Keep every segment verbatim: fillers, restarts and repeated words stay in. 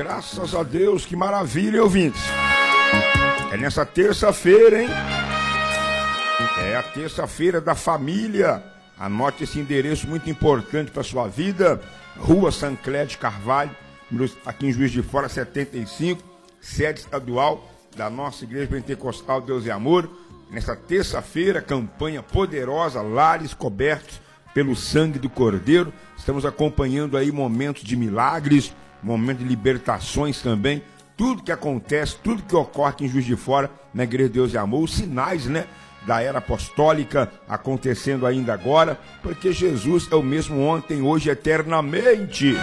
Graças a Deus, que maravilha, ouvintes. É nessa terça-feira, hein? É a terça-feira da família. Anote esse endereço muito importante para sua vida. Rua Sancler de Carvalho, aqui em Juiz de Fora, setenta e cinco, sede estadual da nossa Igreja Pentecostal Deus e Amor. Nessa terça-feira, campanha poderosa, lares cobertos pelo sangue do Cordeiro. Estamos acompanhando aí momentos de milagres, momentos de libertações também. Tudo que acontece, tudo que ocorre aqui em Juiz de Fora, na Igreja Deus e Amor, os sinais, né, da era apostólica acontecendo ainda agora, porque Jesus é o mesmo ontem, hoje, eternamente.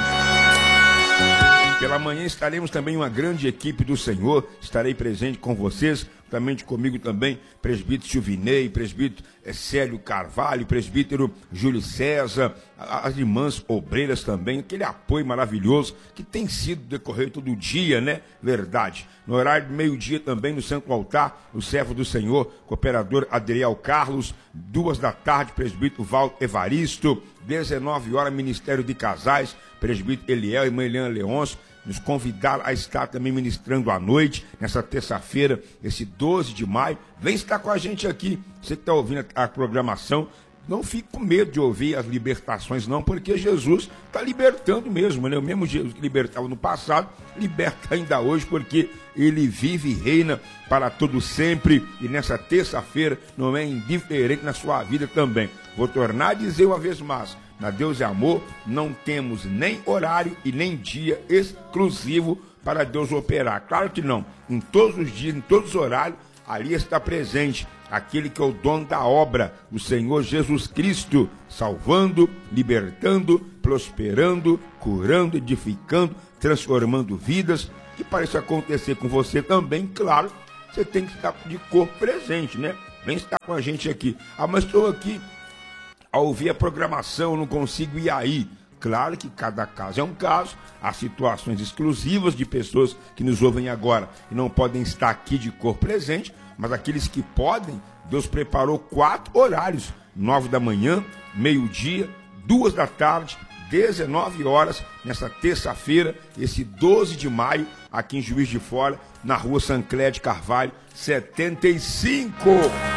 Pela manhã estaremos também uma grande equipe do Senhor, estarei presente com vocês, também comigo também, presbítero Silvinei, presbítero Célio Carvalho, presbítero Júlio César, as irmãs obreiras também, aquele apoio maravilhoso que tem sido decorrer todo dia, né? Verdade. No horário do meio-dia também no Santo Altar, o servo do Senhor, cooperador Adriel Carlos, duas da tarde, presbítero Valdo Evaristo, dezenove horas, Ministério de Casais, presbítero Eliel e irmã Eliana Leôncio, nos convidaram a estar também ministrando à noite, nessa terça-feira, esse doze de maio. Vem estar com a gente aqui. Você que está ouvindo a programação, não fique com medo de ouvir as libertações, não, porque Jesus está libertando mesmo, né? O mesmo Jesus que libertava no passado, liberta ainda hoje, porque ele vive e reina para todo sempre. E nessa terça-feira não é indiferente na sua vida também. Vou tornar a dizer uma vez mais, na Deus é Amor, não temos nem horário e nem dia exclusivo para Deus operar. Claro que não. Em todos os dias, em todos os horários, ali está presente aquele que é o dono da obra, o Senhor Jesus Cristo, salvando, libertando, prosperando, curando, edificando, transformando vidas. E para isso acontecer com você também, claro, você tem que estar de corpo presente, né? Vem estar com a gente aqui. Ah, mas estou aqui a ouvir a programação, não consigo ir aí. Claro que cada caso é um caso, há situações exclusivas de pessoas que nos ouvem agora e não podem estar aqui de corpo presente, mas aqueles que podem, Deus preparou quatro horários, nove da manhã, meio-dia, duas da tarde, dezenove horas, nessa terça-feira, esse doze de maio, aqui em Juiz de Fora, na rua Sancler de Carvalho, setenta e cinco.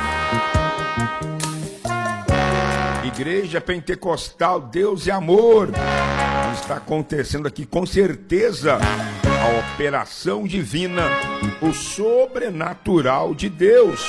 Igreja Pentecostal Deus e Amor. Está acontecendo aqui com certeza a operação divina, o sobrenatural de Deus.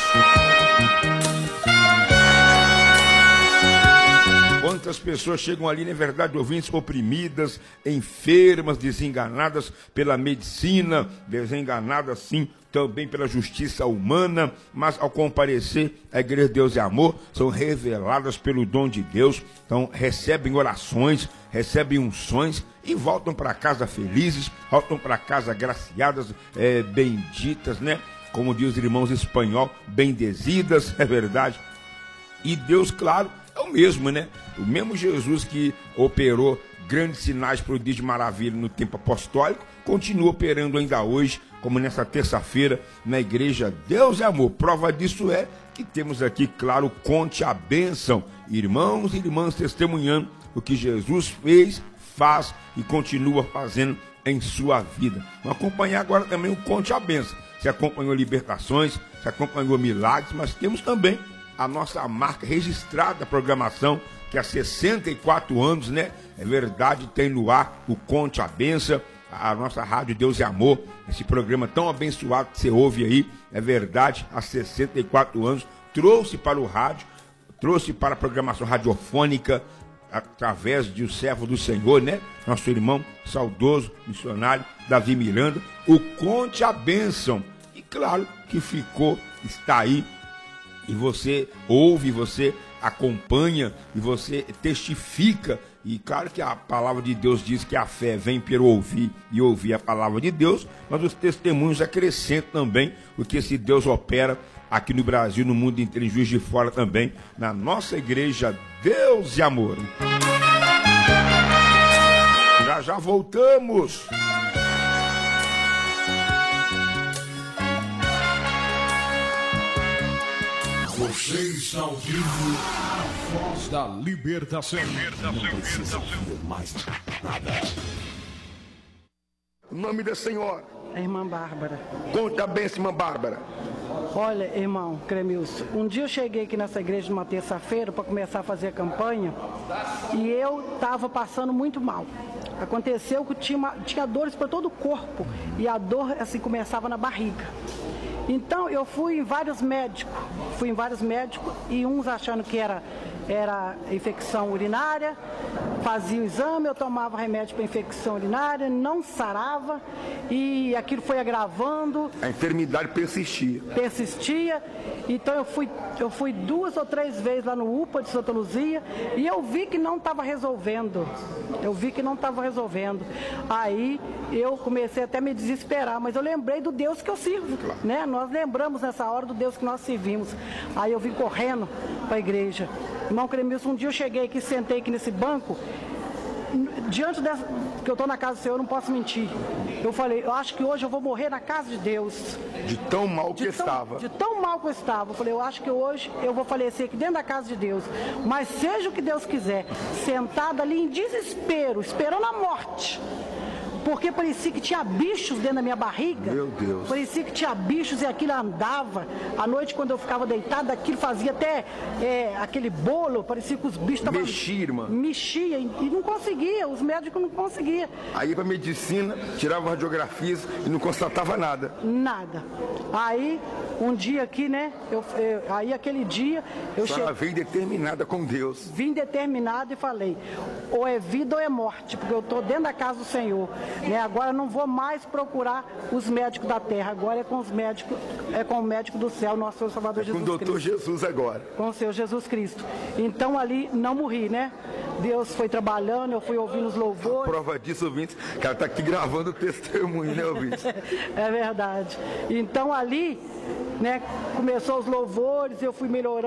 Quantas pessoas chegam ali, na verdade, ouvintes, oprimidas, enfermas, desenganadas pela medicina, desenganadas, sim, também pela justiça humana, mas ao comparecer à Igreja Deus e Amor, são reveladas pelo dom de Deus, então recebem orações, recebem unções e voltam para casa felizes, voltam para casa agraciadas, é, benditas, né? Como diz os irmãos espanhol, bendezidas, é verdade. E Deus, claro, é o mesmo, né? O mesmo Jesus que operou grandes sinais, prodígios e maravilhas no tempo apostólico, continua operando ainda hoje, como nessa terça-feira, na Igreja Deus e Amor. Prova disso é que temos aqui, claro, Conte a Bênção. Irmãos e irmãs testemunhando o que Jesus fez, faz e continua fazendo em sua vida. Vamos acompanhar agora também o Conte a Bênção. Você acompanhou libertações, você acompanhou milagres, mas temos também a nossa marca registrada da programação, que há sessenta e quatro anos, né? É verdade, tem no ar o Conte a Bênção, a nossa rádio Deus e Amor, esse programa tão abençoado que você ouve aí, é verdade, há sessenta e quatro anos, trouxe para o rádio, trouxe para a programação radiofônica, através de o servo do Senhor, né? Nosso irmão saudoso, missionário, Davi Miranda, o Conte a Bênção. E claro que ficou, está aí, e você ouve, você acompanha, e você testifica. E claro que a palavra de Deus diz que a fé vem pelo ouvir e ouvir a palavra de Deus, mas os testemunhos acrescentam também o que esse Deus opera aqui no Brasil, no mundo inteiro, em Juiz de Fora também, na nossa Igreja Deus e Amor. Já já voltamos. Você está ouvindo a voz da libertação. Libertação, Não precisa ouvir mais nada. O nome da senhora? A irmã Bárbara. Conta a benção, irmã Bárbara. Olha, irmão Cremilson, um dia eu cheguei aqui nessa igreja numa terça-feira para começar a fazer a campanha e eu estava passando muito mal. Aconteceu que tinha, uma, tinha dores para todo o corpo e a dor assim começava na barriga. Então eu fui em vários médicos, fui em vários médicos e uns achando que era, era infecção urinária, fazia o exame, eu tomava remédio para infecção urinária, não sarava e aquilo foi agravando. A enfermidade persistia. Persistia, então eu fui, eu fui duas ou três vezes lá no U P A de Santa Luzia e eu vi que não estava resolvendo, eu vi que não estava resolvendo. Aí eu comecei até a me desesperar, mas eu lembrei do Deus que eu sirvo, claro, né? Nós lembramos nessa hora do Deus que nós servimos. Aí eu vim correndo para a igreja. Irmão Cremilson, um dia eu cheguei aqui, sentei aqui nesse banco, diante dessa, que eu estou na casa do Senhor, eu não posso mentir. Eu falei, eu acho que hoje eu vou morrer na casa de Deus. De tão mal que de tão, estava. De tão mal que eu estava. Eu falei, eu acho que hoje eu vou falecer aqui dentro da casa de Deus. Mas seja o que Deus quiser, sentada ali em desespero, esperando a morte. Porque parecia que tinha bichos dentro da minha barriga. Meu Deus. Parecia que tinha bichos e aquilo andava. À noite, quando eu ficava deitada, aquilo fazia até é, aquele bolo. Parecia que os bichos estavam... Mexia, irmã. Mexia e não conseguia. Os médicos não conseguiam. Aí para medicina, tirava radiografias e não constatava nada. Nada. Aí, um dia aqui, né? Eu, eu, aí aquele dia... eu Só che... veio determinada com Deus. Vim determinada e falei, ou é vida ou é morte, porque eu estou dentro da casa do Senhor. Né? Agora eu não vou mais procurar os médicos da terra, agora é com os médicos, é com o médico do céu, nosso Senhor Salvador é Jesus Cristo. Com o doutor Cristo. Jesus agora. Com o Senhor Jesus Cristo. Então ali não morri, né? Deus foi trabalhando, eu fui ouvindo os louvores. A prova disso, ouvintes, o cara está aqui gravando o testemunho, né, ouvintes? É verdade. Então ali, né, começou os louvores, eu fui melhorando.